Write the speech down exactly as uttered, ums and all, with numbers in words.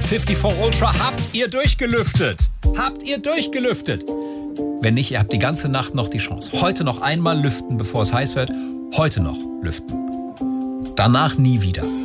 fünfundfünfzig Ultra. Habt ihr durchgelüftet? Habt ihr durchgelüftet? Wenn nicht, ihr habt die ganze Nacht noch die Chance. Heute noch einmal lüften, bevor es heiß wird. Heute noch lüften. Danach nie wieder.